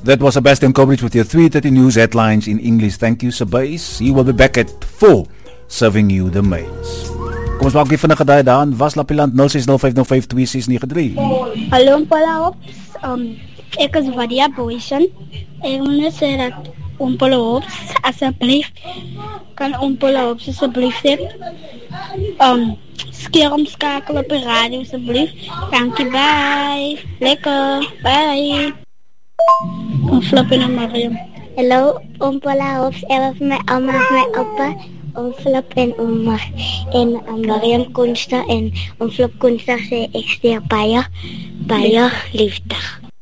That was Sebastian Coverage with your 3:30 news headlines in English. Thank you, Sabais. He will be back at 4, serving you the mains. Kom ons maak weer vinnig daai daan. Was Lapiland 0605052693. Hallo Ompalaops, ek is Vadia Boysen. Ek wil net sê dat Ompalaops, asseblief, kan Ompalaops asseblief sê, skeer omskakel op die radio asseblief. Dankie, bye. Lekker, bye. Flip en Mariam. Hallo Ompalaops, ek was my ouma en my oppa. Flip en oma en Mariam Kunsta en Flip Kunsta sê ek stuur baie liefde.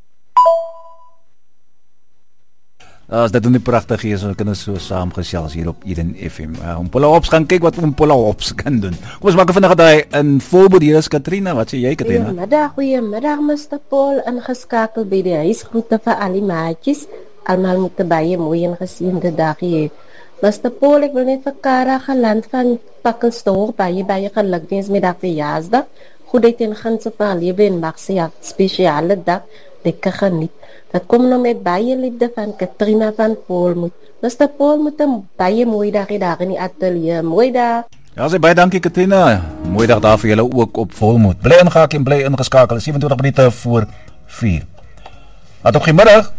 As dit nie pragtig is, ons kan ons so saamgesels hier op Eden FM. Ompalaops gaan kyk wat Ompalaops kan doen. Kom ons maak vinnig daai in voorbeeld. Hier is Katrina. Wat sê jy, Katrina? Goeiemiddag Mr. Paul, ingeskakel by die huis. Groete vir al die maatjies. Almal moet 'n baie mooi en geseënde dag hê. Mr. Paul, ek wil net vir Kara geland van Pakkelstoor baie geluk wens met haar verjaarsdag. Goedheid en guns op haar lewe en mag sy haar spesiale dag lekker geniet. Dat kom nou met baie liefde van Katrina van Paul. Mr. Paul moet 'n baie mooi dag hê daar in die ateljee. Mooi dag. Ja, sê baie dankie Katrina. Mooi dag daar vir julle ook op Volmoed. Bly ingehaak en bly ingeskakel. 27 minute voor 4. Wat op goeiemiddag.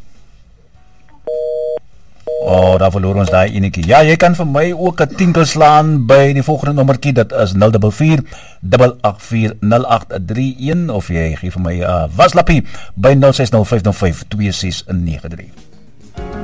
Daar verloor ons daai enetjie. Ja, jy kan vir my ook 'n tinkel slaan by die volgende nommertjie. Dit is 044 884 0831 of jy gee vir my 'n waslappie by 0605052693.